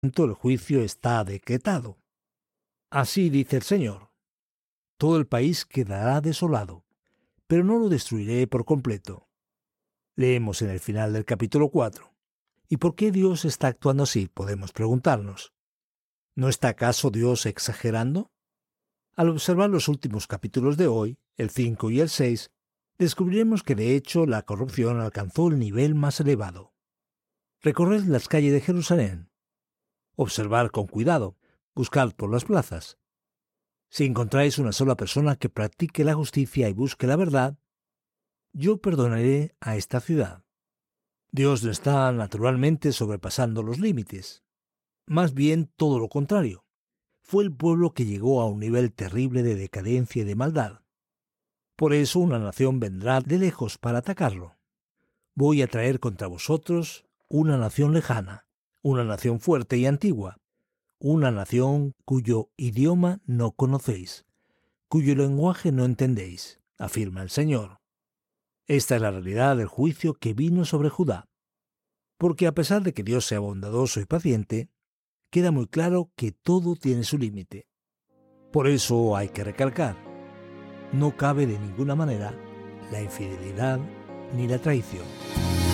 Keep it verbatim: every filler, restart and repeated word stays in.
el juicio está decretado. Así dice el Señor: todo el país quedará desolado, pero no lo destruiré por completo. Leemos en el final del capítulo cuatro. ¿Y por qué Dios está actuando así?, podemos preguntarnos. ¿No está acaso Dios exagerando? Al observar los últimos capítulos de hoy, el cinco y el seis, descubriremos que de hecho la corrupción alcanzó el nivel más elevado. Recorred las calles de Jerusalén. Observad con cuidado, buscad por las plazas. Si encontráis una sola persona que practique la justicia y busque la verdad, yo perdonaré a esta ciudad. Dios no está naturalmente sobrepasando los límites. Más bien todo lo contrario. Fue el pueblo que llegó a un nivel terrible de decadencia y de maldad. Por eso una nación vendrá de lejos para atacarlo. Voy a traer contra vosotros una nación lejana, una nación fuerte y antigua, una nación cuyo idioma no conocéis, cuyo lenguaje no entendéis, afirma el Señor. Esta es la realidad del juicio que vino sobre Judá. Porque a pesar de que Dios sea bondadoso y paciente, queda muy claro que todo tiene su límite. Por eso hay que recalcar: no cabe de ninguna manera la infidelidad ni la traición.